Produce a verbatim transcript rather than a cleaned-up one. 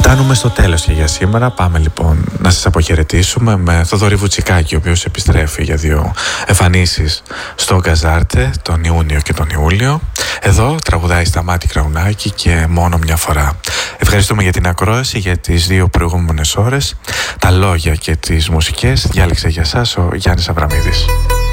Φτάνουμε στο τέλος και για σήμερα. Πάμε λοιπόν να σας αποχαιρετήσουμε με Θοδωρή Βουτσικάκη, ο οποίος επιστρέφει για δύο εμφανίσεις στο Γκαζάρτε τον Ιούνιο και τον Ιούλιο. Εδώ τραγουδάει Σταμάτη Κραουνάκη και Μόνο μια φορά. Ευχαριστούμε για την ακρόαση για τις δύο προηγούμενες ώρες. Τα λόγια και τις μουσικές διάλεξε για σας ο Γιάννης Αβραμίδης.